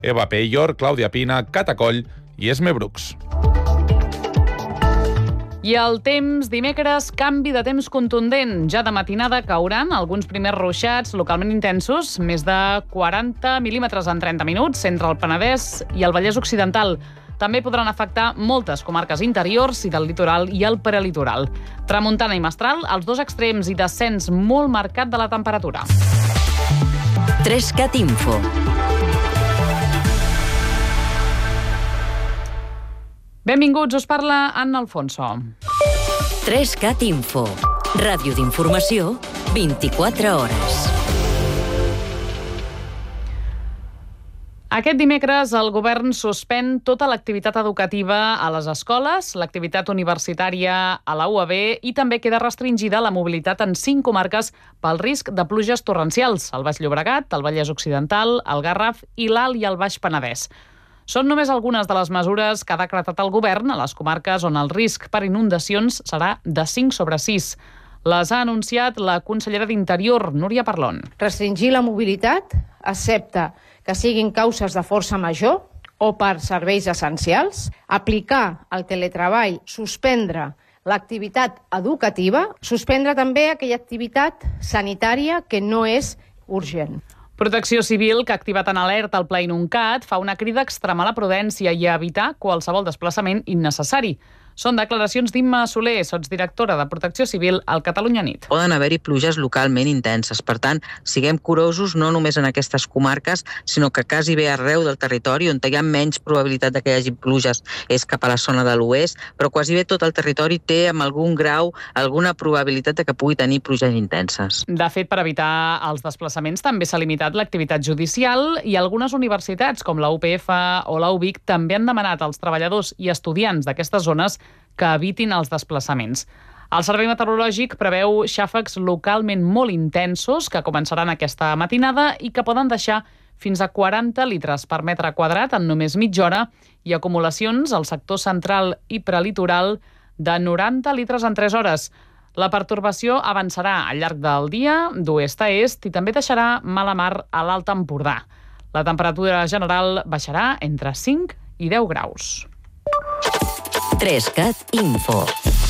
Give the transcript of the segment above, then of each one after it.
Eva Peyor, Clàudia Pina, Cata Coll i Esme Brooks. I el temps, dimecres, canvi de temps contundent. Ja de matinada cauran alguns primers ruixats localment intensos, més de 40 mil·límetres en 30 minuts, entre el Penedès i el Vallès Occidental. També podran afectar moltes comarques interiors i del litoral i el prelitoral. Tramuntana i mestral, els dos extrems i descens molt marcat de la temperatura. 3CAT Info. Benvinguts, us parla Anna Alfonso. 3CAT Info. Ràdio d'informació, 24 hores. Aquest dimecres el govern suspèn tota l'activitat educativa a les escoles, l'activitat universitària a la UAB i també queda restringida la mobilitat en 5 comarques pel risc de pluges torrencials, el Baix Llobregat, el Vallès Occidental, el Garraf i l'Alt i el Baix Penedès. Són només algunes de les mesures que ha decretat el govern a les comarques on el risc per inundacions serà de 5/6. Les ha anunciat la consellera d'Interior, Núria Parlon. Restringir la mobilitat, excepte que siguin causes de força major o per serveis essencials, aplicar el teletreball, suspendre l'activitat educativa, suspendre també aquella activitat sanitària que no és urgent. Protecció Civil, que ha activat en alerta el Pla Inuncat, fa una crida a extremar la prudència i a evitar qualsevol desplaçament innecessari. Són declaracions d'Imma Soler, sotsdirectora de Protecció Civil al Catalunya Nit. Poden haver-hi pluges localment intenses. Per tant, siguem curosos no només en aquestes comarques, sinó que quasi bé arreu del territori on hi ha menys probabilitat que hi hagi pluges és cap a la zona de l'oest, però quasi bé tot el territori té amb algun grau alguna probabilitat de que pugui tenir pluges intenses. De fet, per evitar els desplaçaments també s'ha limitat l'activitat judicial i algunes universitats, com la UPF o la UBIC, també han demanat als treballadors i estudiants d'aquestes zones que evitin els desplaçaments. El Servei Meteorològic preveu xàfecs localment molt intensos que començaran aquesta matinada i que poden deixar fins a 40 litres per metre quadrat en només mitja hora i acumulacions al sector central i prelitoral de 90 litres en 3 hores. La pertorbació avançarà al llarg del dia d'oest a est i també deixarà mala mar a l'Alt Empordà. La temperatura general baixarà entre 5 i 10 graus. 3CAT Info.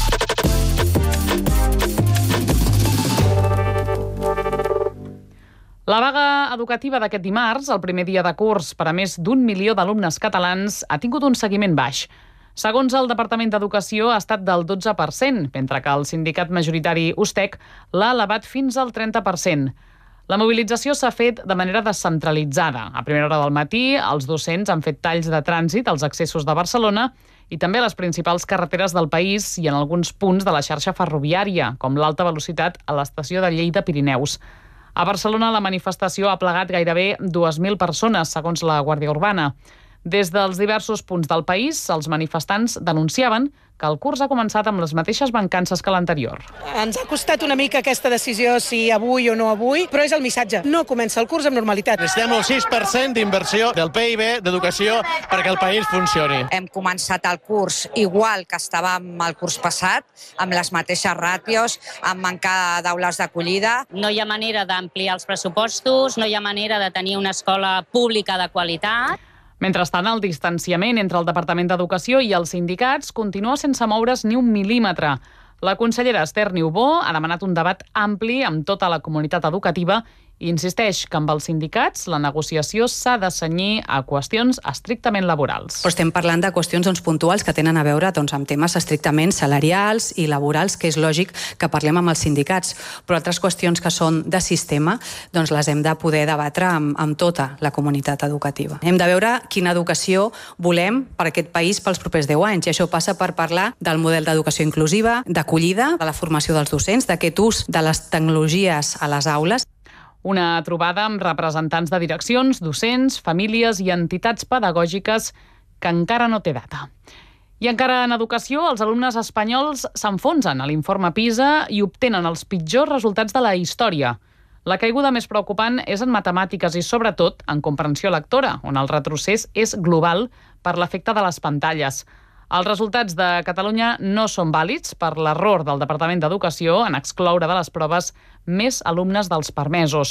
La vaga educativa d'aquest dimarts, el primer dia de curs per a més d'1 milió d'alumnes catalans, ha tingut un seguiment baix. Segons el Departament d'Educació, ha estat del 12%, mentre que el sindicat majoritari USTEC l'ha elevat fins al 30%. La mobilització s'ha fet de manera descentralitzada. A primera hora del matí, els docents han fet talls de trànsit als accessos de Barcelona i també a les principals carreteres del país i en alguns punts de la xarxa ferroviària, com l'alta velocitat a l'estació de Lleida Pirineus. A Barcelona, la manifestació ha plegat gairebé 2.000 persones, segons la Guàrdia Urbana. Des dels diversos punts del país, els manifestants denunciaven que el curs ha començat amb les mateixes mancances que l'anterior. Ens ha costat una mica aquesta decisió, si avui o no avui, però és el missatge. No comença el curs amb normalitat. Necessitem el 6% d'inversió del PIB d'educació perquè el país funcioni. Hem començat el curs igual que estàvem el curs passat, amb les mateixes ràtios, amb manca d'aules d'acollida. No hi ha manera d'ampliar els pressupostos, no hi ha manera de tenir una escola pública de qualitat. Mentrestant, el distanciament entre el Departament d'Educació i els sindicats continua sense moure's ni un mil·límetre. La consellera Esther Niubó ha demanat un debat ampli amb tota la comunitat educativa i insisteix que amb els sindicats la negociació s'ha de cenyir a qüestions estrictament laborals. Però estem parlant de qüestions puntuals que tenen a veure amb temes estrictament salarials i laborals, que és lògic que parlem amb els sindicats, però altres qüestions que són de sistema les hem de poder debatre amb tota la comunitat educativa. Hem de veure quina educació volem per aquest país pels propers 10 anys, i això passa per parlar del model d'educació inclusiva, d'acollida, de la formació dels docents, d'aquest ús de les tecnologies a les aules. Una trobada amb representants de direccions, docents, famílies i entitats pedagògiques que encara no té data. I encara en educació, els alumnes espanyols s'enfonsen a l'informe PISA i obtenen els pitjors resultats de la història. La caiguda més preocupant és en matemàtiques i, sobretot, en comprensió lectora, on el retrocés és global per l'efecte de les pantalles. Els resultats de Catalunya no són vàlids per l'error del Departament d'Educació en excloure de les proves més alumnes dels permesos.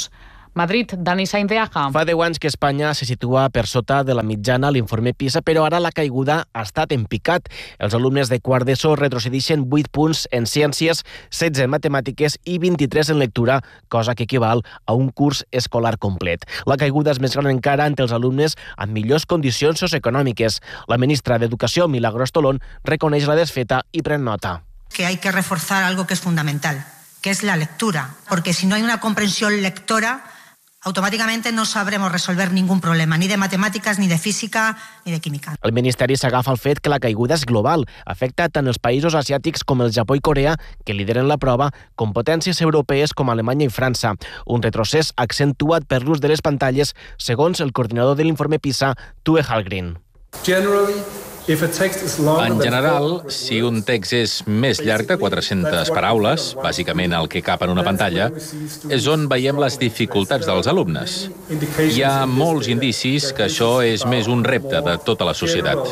Madrid, Dani Sainz de Aja. Fa 10 anys que Espanya se situa per sota de la mitjana a l'informe PISA, però ara la caiguda ha estat en picat. Els alumnes de quart d'ESO retrocedeixen 8 punts en ciències, 16 en matemàtiques i 23 en lectura, cosa que equival a un curs escolar complet. La caiguda és més gran encara entre els alumnes amb millors condicions socioeconòmiques. La ministra d'Educació, Milagros Tolón, reconeix la desfeta y pren nota. Que hay que reforzar algo que es fundamental, que es la lectura, porque si no hay una comprensión lectora, automáticamente no sabremos resolver ningún problema, ni de matemáticas, ni de física, ni de química. El Ministeri s'agafa al fet que la caiguda és global. Afecta tant els països asiàtics com el Japó i Corea, que lideren la prova, com potències europees com Alemanya i França. Un retrocés accentuat per l'ús de les pantalles, segons el coordinador de l'informe PISA, Tue Hallgren. En general, si un text és més llarg de 400 paraules, bàsicament el que cap en una pantalla, és on veiem les dificultats dels alumnes. Hi ha molts indicis que això és més un repte de tota la societat.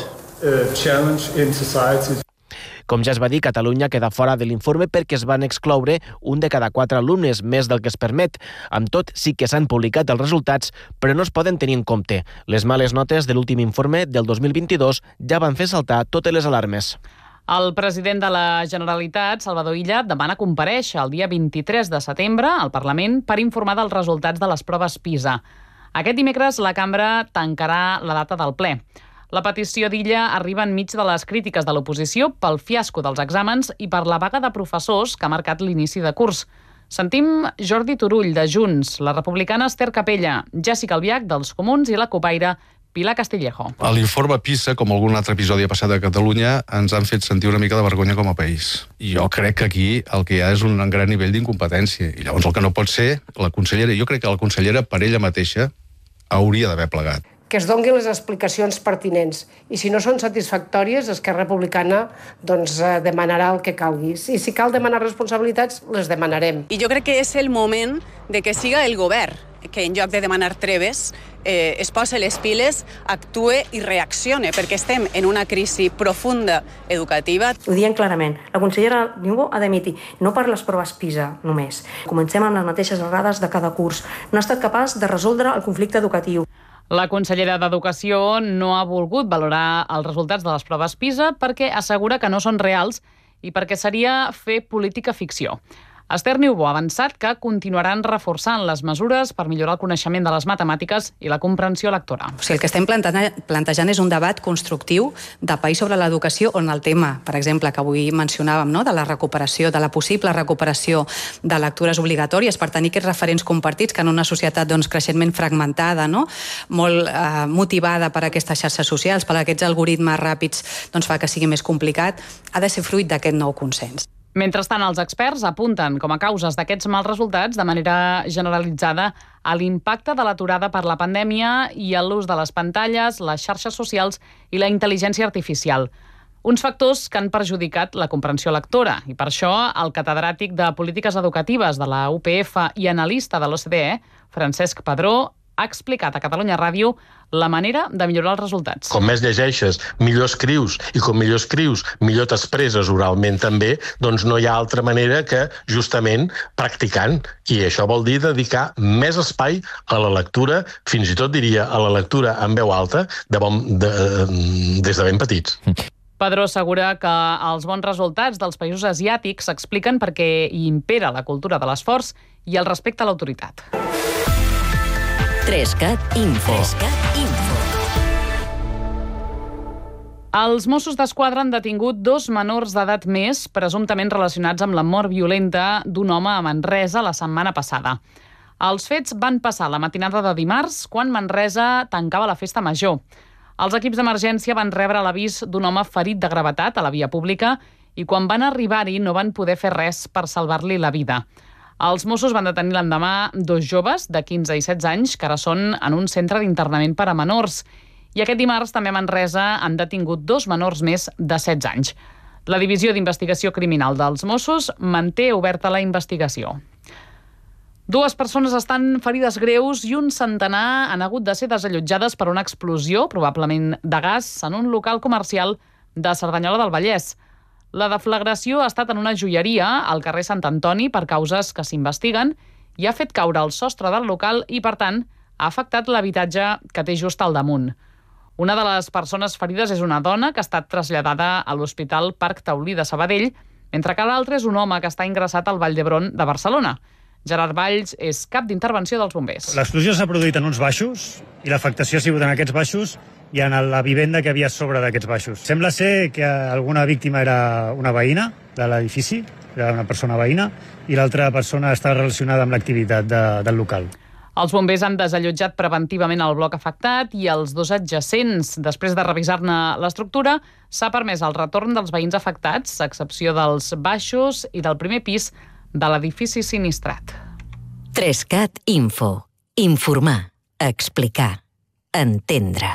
Com ja es va dir, Catalunya queda fora de l'informe perquè es van excloure un de cada 4 alumnes, més del que es permet. Amb tot, sí que s'han publicat els resultats, però no es poden tenir en compte. Les males notes de l'últim informe del 2022 ja van fer saltar totes les alarmes. El president de la Generalitat, Salvador Illa, demana comparèixer el dia 23 de setembre al Parlament per informar dels resultats de les proves PISA. Aquest dimecres la cambra tancarà la data del ple. La petició d'Illa arriba enmig de les crítiques de l'oposició pel fiasco dels exàmens i per la vaga de professors que ha marcat l'inici de curs. Sentim Jordi Turull, de Junts, la republicana Esther Capella, Jessica Albiach, dels Comuns, i la copaire Pilar Castillejo. A l'informe PISA, com algun altre episodi ha passat a Catalunya, ens han fet sentir una mica de vergonya com a país. I jo crec que aquí el que hi ha és un gran nivell d'incompetència. I llavors el que no pot ser, la consellera, jo crec que la consellera per ella mateixa hauria d'haver plegat. Que es donguin les explicacions pertinents. I si no són satisfactòries, Esquerra Republicana demanarà el que calgui. I si cal demanar responsabilitats, les demanarem. I jo crec que és el moment de que siga el govern que en lloc de demanar treves es posi les piles, actue i reaccione, perquè estem en una crisi profunda educativa. Ho diem clarament, la consellera ningú ha d'emitir, no per les proves PISA només. Comencem amb les mateixes errades de cada curs. No ha estat capaç de resoldre el conflicte educatiu. La consellera d'Educació no ha volgut valorar els resultats de les proves PISA perquè assegura que no són reals i perquè seria fer política ficció. Esther Niubó ha avançat que continuaran reforçant les mesures per millorar el coneixement de les matemàtiques i la comprensió lectora. O sigui, el que estem plantejant és un debat constructiu de país sobre l'educació on el tema, per exemple, que avui mencionàvem, no? De la recuperació, de la possible recuperació de lectures obligatòries per tenir aquests referents compartits que en una societat creixentment fragmentada, no? Molt motivada per aquestes xarxes socials, per aquests algoritmes ràpids, fa que sigui més complicat, ha de ser fruit d'aquest nou consens. Mentrestant, els experts apunten com a causes d'aquests mals resultats de manera generalitzada a l'impacte de l'aturada per la pandèmia i a l'ús de les pantalles, les xarxes socials i la intel·ligència artificial. Uns factors que han perjudicat la comprensió lectora i per això el catedràtic de Polítiques Educatives de la UPF i analista de l'OCDE, Francesc Padró, ha explicat a Catalunya Ràdio la manera de millorar els resultats. Com més llegeixes, millor escrius, i com millor escrius, millor t'expresses oralment també, doncs no hi ha altra manera que justament practicant. I això vol dir dedicar més espai a la lectura, fins i tot diria a la lectura en veu alta, des de ben petits. Padró assegura que els bons resultats dels països asiàtics s'expliquen perquè hi impera la cultura de l'esforç i el respecte a l'autoritat. 3CAT Info. Els Mossos d'Esquadra han detingut 2 menors d'edat més, presumptament relacionats amb la mort violenta d'un home a Manresa la setmana passada. Els fets van passar la matinada de dimarts, quan Manresa tancava la festa major. Els equips d'emergència van rebre l'avís d'un home ferit de gravetat a la via pública i quan van arribar-hi no van poder fer res per salvar-li la vida. Els Mossos van detenir l'endemà 2 joves de 15 i 16 anys que ara són en un centre d'internament per a menors. I aquest dimarts també a Manresa han detingut 2 menors més de 16 anys. La Divisió d'Investigació Criminal dels Mossos manté oberta la investigació. 2 persones estan ferides greus i un centenar han hagut de ser desallotjades per una explosió, probablement de gas, en un local comercial de Cerdanyola del Vallès. La deflagració ha estat en una joieria al carrer Sant Antoni per causes que s'investiguen i ha fet caure el sostre del local i, per tant, ha afectat l'habitatge que té just al damunt. Una de les persones ferides és una dona que ha estat traslladada a l'Hospital Parc Taulí de Sabadell, mentre que l'altre és un home que està ingressat al Vall d'Hebron de Barcelona. Gerard Valls és cap d'intervenció dels bombers. L'explosió s'ha produït en uns baixos i l'afectació ha sigut en aquests baixos i en la vivenda que havia a sobre d'aquests baixos. Sembla ser que alguna víctima era una veïna de l'edifici, era una persona veïna, i l'altra persona està relacionada amb l'activitat del local. Els bombers han desallotjat preventivament el bloc afectat i els dos adjacents. Després de revisar-ne l'estructura, s'ha permès el retorn dels veïns afectats, a excepció dels baixos i del primer pis de l'edifici sinistrat. 3CAT Info. Informar, explicar, entendre.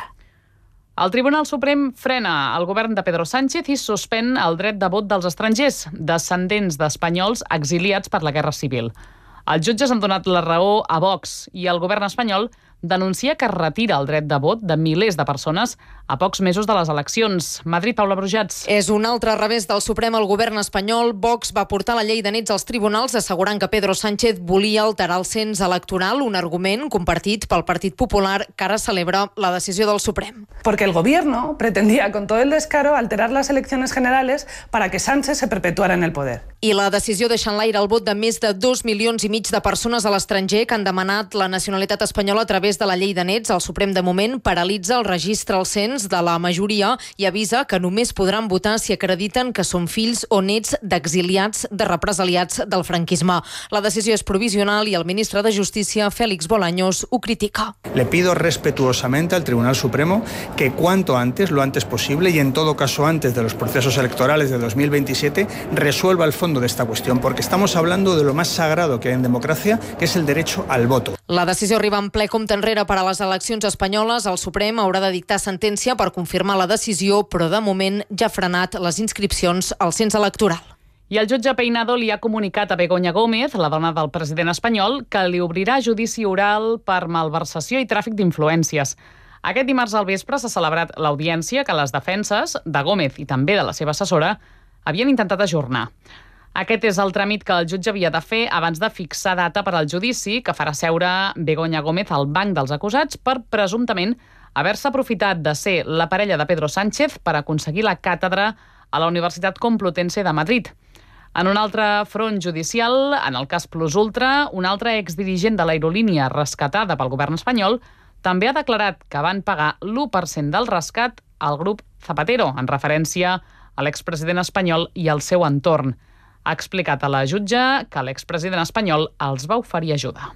El Tribunal Suprem frena el govern de Pedro Sánchez i suspèn el dret de vot dels estrangers, descendents d'espanyols exiliats per la Guerra Civil. Els jutges han donat la raó a Vox i el govern espanyol denuncia que retira el dret de vot de milers de persones a pocs mesos de les eleccions. Madrid, Paula Brujats. És un altre revés del Suprem al govern espanyol. Vox va portar la llei de nets als tribunals assegurant que Pedro Sánchez volia alterar el cens electoral, un argument compartit pel Partit Popular que ara celebra la decisió del Suprem. Porque el gobierno pretendía con todo el descaro alterar las elecciones generales para que Sánchez se perpetuara en el poder. I la decisió deixa en l'aire el vot de més de 2,5 milions de persones a l'estranger que han demanat la nacionalitat espanyola a través de la llei de nets. El Suprem, de moment, paralitza el registre al cens de la majoria i avisa que només podran votar si acrediten que són fills o nets d'exiliats, de represaliats del franquisme. La decisió és provisional i el ministre de Justícia, Félix Bolaños, ho critica. Le pido respetuosamente al Tribunal Supremo que cuanto antes, lo antes posible y en todo caso antes de los procesos electorales de 2027, resuelva el fondo de esta cuestión, porque estamos hablando de lo más sagrado que hay en democracia, que es el derecho al voto. La decisió arriba en ple compte enrere per a les eleccions espanyoles. El Suprem haurà de dictar sentència per confirmar la decisió, però de moment ja ha frenat les inscripcions al cens electoral. I el jutge Peinado li ha comunicat a Begoña Gómez, la dona del president espanyol, que li obrirà judici oral per malversació i tràfic d'influències. Aquest dimarts al vespre s'ha celebrat l'audiència que les defenses de Gómez i també de la seva assessora havien intentat ajornar. Aquest és el tràmit que el jutge havia de fer abans de fixar data per al judici que farà seure Begoña Gómez al banc dels acusats per, presumptament, haver-se aprofitat de ser la parella de Pedro Sánchez per aconseguir la càtedra a la Universitat Complutense de Madrid. En un altre front judicial, en el cas Plus Ultra, un altre exdirigent de l'aerolínia rescatada pel govern espanyol també ha declarat que van pagar l'1% del rescat al grup Zapatero, en referència a l'expresident espanyol i al seu entorn. Ha explicat a la jutge que l'expresident espanyol els va oferir ajuda.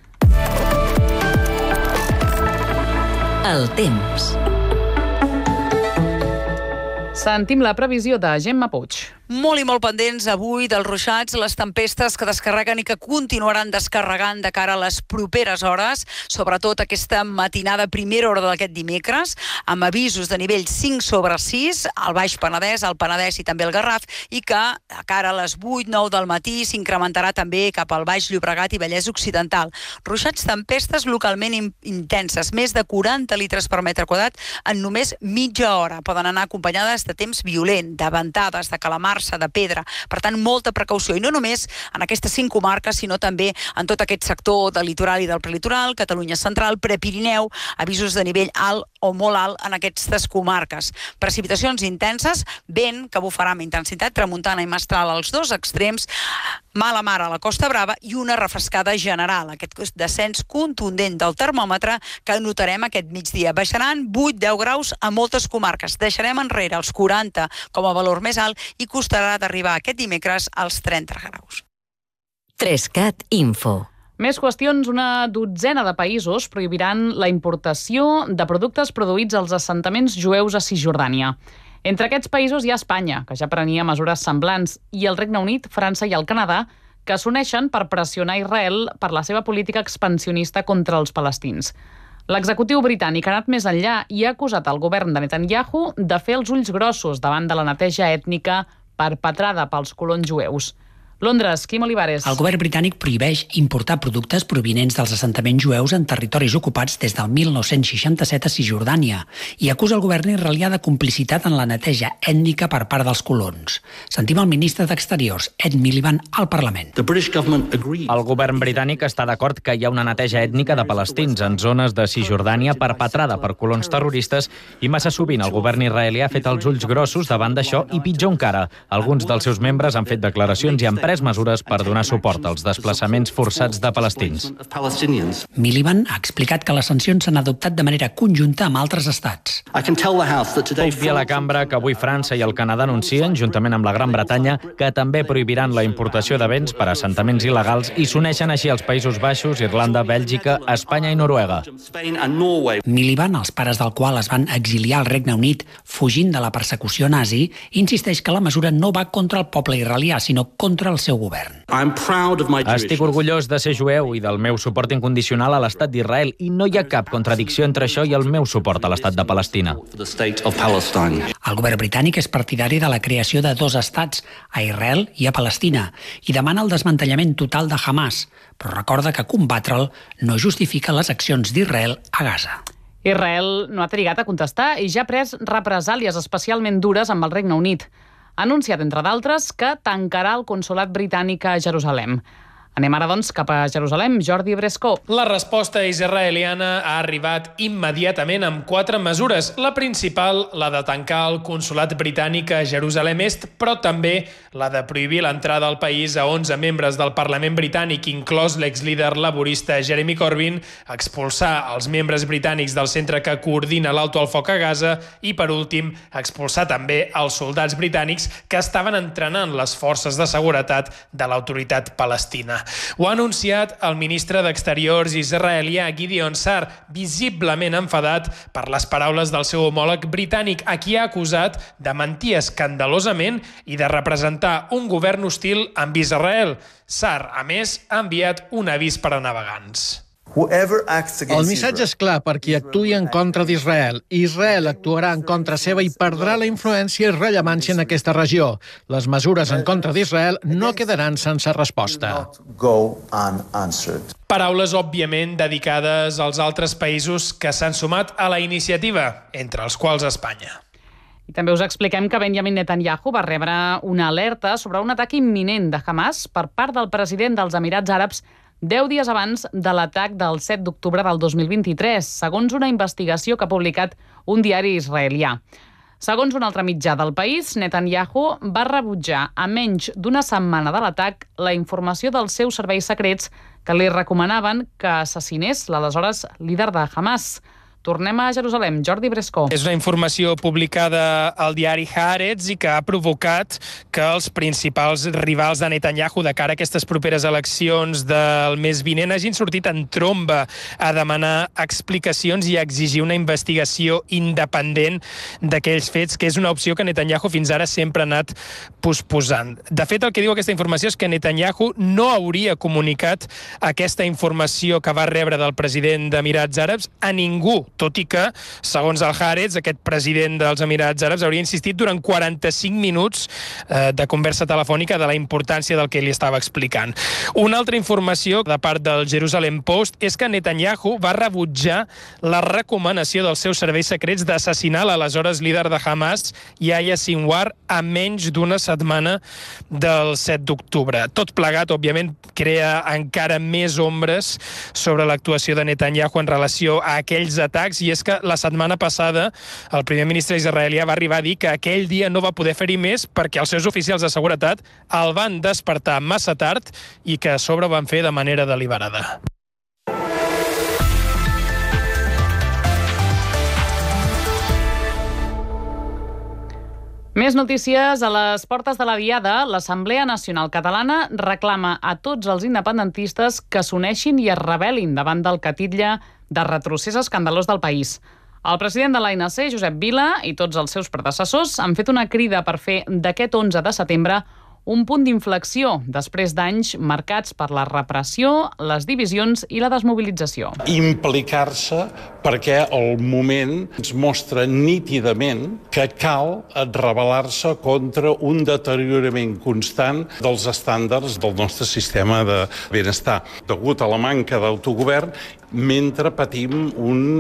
El temps. Sentim la previsió de Gemma Puig. Molt i molt pendents avui dels ruixats, les tempestes que descarreguen i que continuaran descarregant de cara a les properes hores, sobretot aquesta matinada, primera hora d'aquest dimecres, amb avisos de nivell 5/6, al Baix Penedès, al Penedès i també al Garraf, i que de cara a les 8-9 del matí s'incrementarà també cap al Baix Llobregat i Vallès Occidental. Ruixats, tempestes localment intenses, més de 40 litres per metre quadrat en només mitja hora. Poden anar acompanyades de temps violent, de ventades, de calamars, de pedra. Per tant, molta precaució. I no només en aquestes 5 comarques, sinó també en tot aquest sector del litoral i del prelitoral, Catalunya Central, Prepirineu, avisos de nivell alt o molt alt en aquestes comarques. Precipitacions intenses, vent que bufarà amb intensitat, tramuntana i mestral als dos extrems, mala mar a la Costa Brava i una refrescada general. Aquest descens contundent del termòmetre que notarem aquest migdia. Baixaran 8-10 graus a moltes comarques. Deixarem enrere els 40 com a valor més alt i costarà d'arribar aquest dimecres als 30 graus. 3CAT Info. Més qüestions. Una dotzena de països prohibiran la importació de productes produïts als assentaments jueus a Cisjordània. Entre aquests països hi ha Espanya, que ja prenia mesures semblants, i el Regne Unit, França i el Canadà, que s'uneixen per pressionar Israel per la seva política expansionista contra els palestins. L'executiu britànic ha anat més enllà i ha acusat el govern de Netanyahu de fer els ulls grossos davant de la neteja ètnica perpetrada pels colons jueus. Londres, Quim Olivares. El govern britànic prohibeix importar productes provinents dels assentaments jueus en territoris ocupats des del 1967 a Cisjordània i acusa el govern israelià de complicitat en la neteja ètnica per part dels colons. Sentim el ministre d'Exteriors, Ed Miliband, al Parlament. El govern britànic està d'acord que hi ha una neteja ètnica de palestins en zones de Cisjordània perpetrada per colons terroristes i massa sovint el govern israelià ha fet els ulls grossos davant d'això i pitjor encara. Alguns dels seus membres han fet declaracions i han pres mesures per donar suport als desplaçaments forçats de palestins. Miliband ha explicat que les sancions s'han adoptat de manera conjunta amb altres estats. Puc dir a la cambra que avui França i el Canadà anuncien, juntament amb la Gran Bretanya, que també prohibiran la importació de béns per a assentaments il·legals i s'uneixen així els Països Baixos, Irlanda, Bèlgica, Espanya i Noruega. Miliband, els pares del qual es van exiliar al Regne Unit fugint de la persecució nazi, insisteix que la mesura no va contra el poble israelià, sinó contra el seu govern. Estic orgullós de ser jueu i del meu suport incondicional a l'estat d'Israel i no hi ha cap contradicció entre això i el meu suport a l'estat de Palestina. El govern britànic és partidari de la creació de 2 estats, a Israel i a Palestina, i demana el desmantellament total de Hamas, però recorda que combatre'l no justifica les accions d'Israel a Gaza. Israel no ha trigat a contestar i ja ha pres represàlies especialment dures amb el Regne Unit. Ha anunciat, entre d'altres, que tancarà el consolat britànic a Jerusalem. Anem ara, doncs, cap a Jerusalem. Jordi Brescó. La resposta israeliana ha arribat immediatament amb 4 mesures. La principal, la de tancar el consolat britànic a Jerusalem Est, però també la de prohibir l'entrada al país a 11 membres del Parlament britànic, inclòs l'exlíder laborista Jeremy Corbyn, expulsar els membres britànics del centre que coordina l'alto al foc a Gaza i, per últim, expulsar també els soldats britànics que estaven entrenant les forces de seguretat de l'autoritat palestina. Ho ha anunciat el ministre d'Exteriors israelià Gideon Sa'ar, visiblement enfadat per les paraules del seu homòleg britànic, a qui ha acusat de mentir escandalosament i de representar un govern hostil amb Israel. Sa'ar, a més, ha enviat un avís per a navegants. El missatge és clar per qui actuï en contra d'Israel. Israel actuarà en contra seva i perdrà la influència i rellevància en aquesta regió. Les mesures en contra d'Israel no quedaran sense resposta. Paraules, òbviament, dedicades als altres països que s'han sumat a la iniciativa, entre els quals Espanya. I també us expliquem que Benjamin Netanyahu va rebre una alerta sobre un atac imminent de Hamas per part del president dels Emirats Àrabs 10 dies abans de l'atac del 7 d'octubre del 2023, segons una investigació que ha publicat un diari israelià. Segons un altre mitjà del país, Netanyahu va rebutjar a menys d'una setmana de l'atac la informació dels seus serveis secrets que li recomanaven que assassinés l'aleshores líder de Hamas. Tornem a Jerusalem. Jordi Brescó. És una informació publicada al diari Haaretz i que ha provocat que els principals rivals de Netanyahu de cara a aquestes properes eleccions del mes vinent hagin sortit en tromba a demanar explicacions i a exigir una investigació independent d'aquells fets, que és una opció que Netanyahu fins ara sempre ha anat posposant. De fet, el que diu aquesta informació és que Netanyahu no hauria comunicat aquesta informació que va rebre del president d'Emirats Àrabs a ningú, tot i que, segons el Haaretz, aquest president dels Emirats Àrabs hauria insistit durant 45 minuts de conversa telefònica de la importància del que li estava explicant. Una altra informació de part del Jerusalem Post és que Netanyahu va rebutjar la recomanació dels seus serveis secrets d'assassinar l'aleshores líder de Hamas, Yahya Sinwar, a menys d'una setmana del 7 d'octubre. Tot plegat, òbviament, crea encara més ombres sobre l'actuació de Netanyahu en relació a aquells atacs, i és que la setmana passada el primer ministre israelià va arribar a dir que aquell dia no va poder fer-hi més perquè els seus oficials de seguretat el van despertar massa tard i que a sobre ho van fer de manera deliberada. Més notícies. A les portes de la Diada, l'Assemblea Nacional Catalana reclama a tots els independentistes que s'uneixin i es rebel·lin davant del catitlle de retrocés escandalós del país. El president de l'ANC, Josep Vila, i tots els seus predecessors han fet una crida per fer d'aquest 11 de setembre un punt d'inflexió després d'anys marcats per la repressió, les divisions i la desmobilització. Implicar-se perquè el moment ens mostra nítidament que cal rebel·lar-se contra un deteriorament constant dels estàndards del nostre sistema de benestar, degut a la manca d'autogovern mentre patim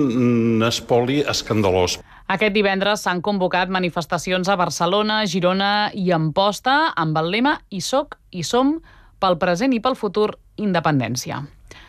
un espoli escandalós. Aquest divendres s'han convocat manifestacions a Barcelona, Girona i Amposta amb el lema "Hi soc, hi som, pel present i pel futur, independència".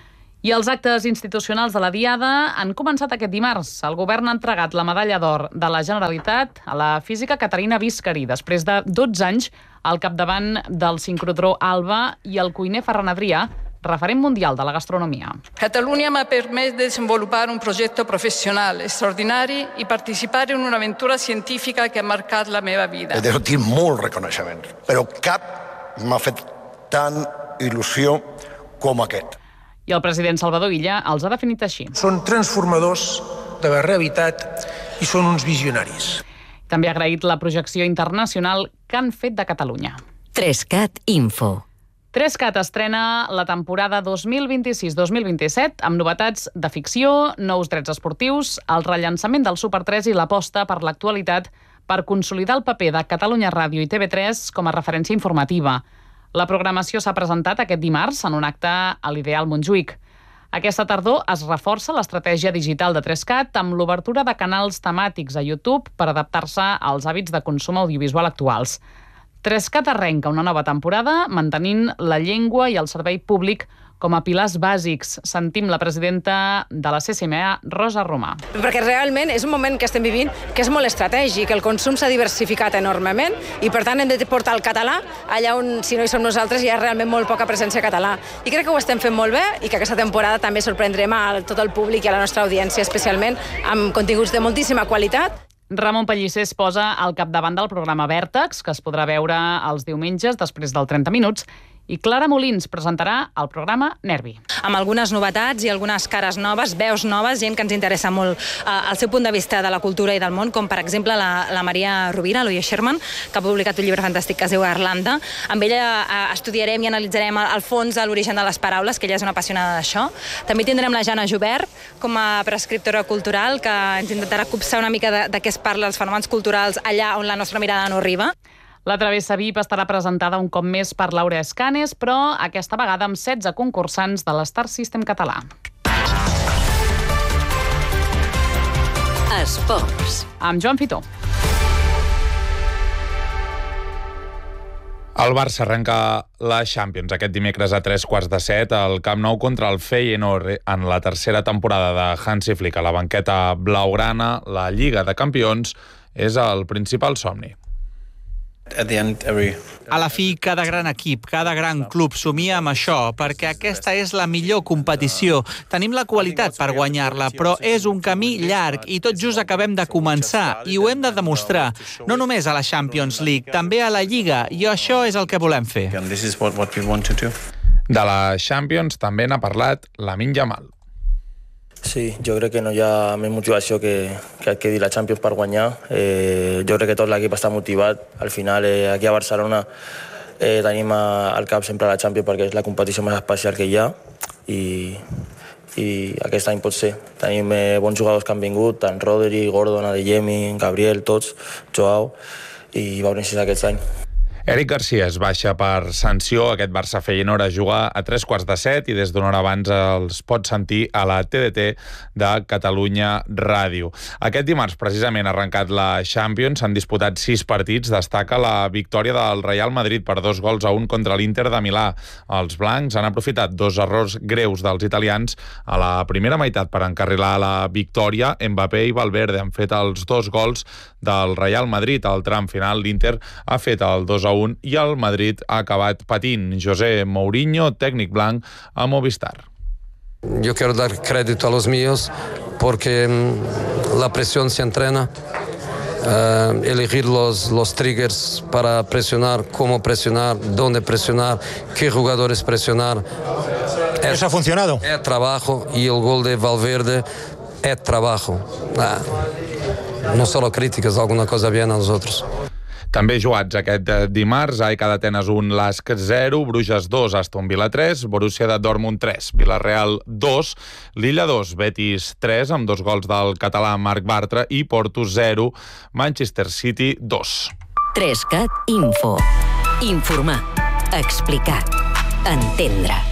I els actes institucionals de la Diada han començat aquest dimarts. El govern ha entregat la medalla d'or de la Generalitat a la física Caterina Biscari, després de 12 anys al capdavant del sincrotró Alba, i el cuiner Ferran Adrià, referent mundial de la gastronomia. Catalunya m'ha permès desenvolupar un projecte professional extraordinari i participar en una aventura científica que ha marcat la meva vida. He de sentir molt reconeixement, però cap m'ha fet tant il·lusió com aquest. I el president Salvador Illa els ha definit així. Són transformadors de la realitat i són uns visionaris. També ha agraït la projecció internacional que han fet de Catalunya. 3CAT Info. 3CAT estrena la temporada 2026-2027 amb novetats de ficció, nous drets esportius, el rellançament del Super 3 i l'aposta per l'actualitat per consolidar el paper de Catalunya Ràdio i TV3 com a referència informativa. La programació s'ha presentat aquest dimarts en un acte a l'Ideal Montjuïc. Aquesta tardor es reforça l'estratègia digital de 3CAT amb l'obertura de canals temàtics a YouTube per adaptar-se als hàbits de consum audiovisual actuals. 3CAT arrenca una nova temporada mantenint la llengua i el servei públic com a pilars bàsics. Sentim la presidenta de la CCMA, Rosa Romà. Perquè realment és un moment que estem vivint que és molt estratègic, el consum s'ha diversificat enormement i per tant hem de portar el català allà on, si no hi som nosaltres, hi ha realment molt poca presència català. I crec que ho estem fent molt bé i que aquesta temporada també sorprendrem a tot el públic i a la nostra audiència, especialment amb continguts de moltíssima qualitat. Ramon Pellicer es posa al capdavant del programa Vèrtex, que es podrà veure els diumenges després del 30 minuts, i Clara Molins presentarà el programa Nervi. Amb algunes novetats i algunes cares noves, veus noves, gent que ens interessa molt el seu punt de vista de la cultura i del món, com per exemple la Maria Rovira, l'Oia Sherman, que ha publicat un llibre fantàstic que es diu Irlanda. Amb ella estudiarem i analitzarem al fons l'origen de les paraules, que ella és una apassionada d'això. També tindrem la Jana Jubert com a prescriptora cultural, que ens intentarà copsar una mica de què es parla als fenòmens culturals allà on la nostra mirada no arriba. La Travessa VIP estarà presentada un cop més per Laura Escanes, però aquesta vegada amb 16 concursants de l'Star System català. Esports. Amb Joan Fitó. El Barça arrenca la Champions aquest dimecres a 7:15 al Camp Nou contra el Feyenoord en la tercera temporada de Hansi Flick a la banqueta blaugrana. La Lliga de Campions és el principal somni. A la fi, cada gran equip, cada gran club somia amb això, perquè aquesta és la millor competició. Tenim la qualitat per guanyar-la, però és un camí llarg i tot just acabem de començar i ho hem de demostrar, no només a la Champions League, també a la Lliga, i això és el que volem fer. De la Champions també n'ha parlat Lamine Yamal. Sí, jo crec que no hi ha més motivació que dir la Champions per guanyar. Jo crec que tot l'equip està motivat. Al final, aquí a Barcelona tenim al cap sempre la Champions perquè és la competició més especial que hi ha i aquest any pot ser. Tenim bons jugadors que han vingut, tant Rodri, Gordon, Adeyemi, Gabriel, tots, Joao, i va venir aquest any. Eric Garcia es baixa per sanció. Aquest Barça Feyenoord a jugar a 7:15 i des d'una hora abans els pot sentir a la TDT de Catalunya Ràdio. Aquest dimarts, precisament, ha arrencat la Champions. S'han disputat 6 partits. Destaca la victòria del Real Madrid per 2-1 contra l'Inter de Milà. Els blancs han aprofitat 2 errors greus dels italians a la primera meitat per encarrilar la victòria. Mbappé i Valverde han fet els 2 gols del Real Madrid. Al tram final, l'Inter ha fet el 2-1 i el Madrid ha acabat patint. José Mourinho, tècnic blanc a Movistar. Yo quiero dar crédito a los míos porque la presión se entrena. Elegir los triggers para presionar, cómo presionar, dónde presionar, qué jugadores presionar. ¿Eso ha funcionado? Es trabajo y el gol de Valverde es trabajo. No solo críticas, alguna cosa bien a nosotros. També jugats aquest dimarts, AEK d'Atenes 1, LASK 0, Bruges 2, Aston Villa 3, Borussia de Dortmund 3, Villarreal 2, Lilla 2, Betis 3, amb 2 gols del català Marc Bartra, i Porto 0, Manchester City 2. 3CAT Info. Informar. Explicar. Entendre.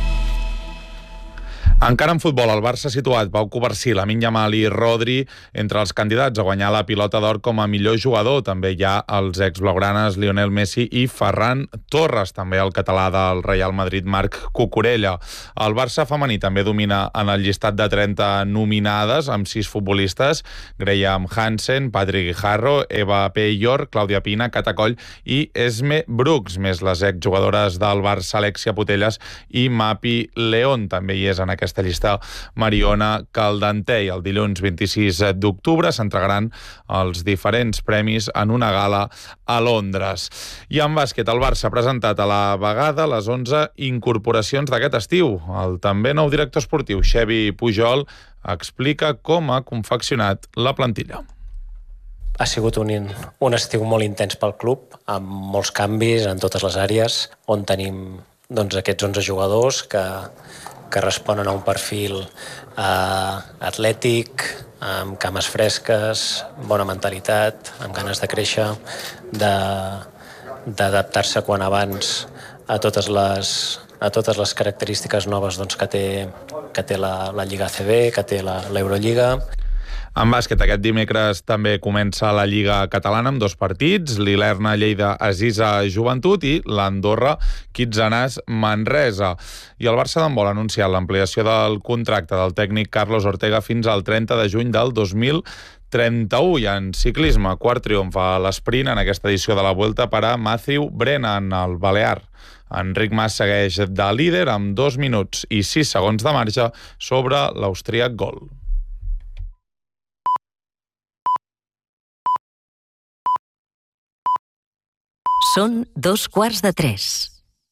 Encara en futbol, el Barça ha situat Pau Cubarsí, Lamine Yamal i Rodri entre els candidats a guanyar la pilota d'or com a millor jugador. També hi ha els exblaugranes Lionel Messi i Ferran Torres, també el català del Real Madrid Marc Cucurella. El Barça femení també domina en el llistat de 30 nominades, amb 6 futbolistes: Graham Hansen, Patrick Guijarro, Eva Peyor, Clàudia Pina, Cata Coll i Esme Brooks, més les exjugadores del Barça Alexia Putellas i Mapi León. També hi és en aquesta llista Mariona Caldentey. El dilluns 26 d'octubre s'entregaran els diferents premis en una gala a Londres. I en bàsquet, el Barça ha presentat a la vegada les 11 incorporacions d'aquest estiu. El també nou director esportiu, Xevi Pujol, explica com ha confeccionat la plantilla. Ha sigut un estiu molt intens pel club, amb molts canvis en totes les àrees, on tenim aquests 11 jugadors que responen a un perfil atlètic, amb cames fresques, bona mentalitat, amb ganes de créixer, d'adaptar-se quan abans a totes les característiques noves que té la Lliga ACB, que té l'Eurolliga. En bàsquet, aquest dimecres també comença la Lliga Catalana amb 2 partits, l'Ilerna Lleida Azisa Joventut i l'Andorra Quitzenàs Manresa. I el Barça d'handbol ha anunciat l'ampliació del contracte del tècnic Carlos Ortega fins al 30 de juny del 2031. I en ciclisme, quart triomf a l'esprint en aquesta edició de la Vuelta per a Matthew Brennan, el balear. Enric Mas segueix de líder amb 2 minuts i 6 segons de marge sobre l'austríac Gol. Són 2:15.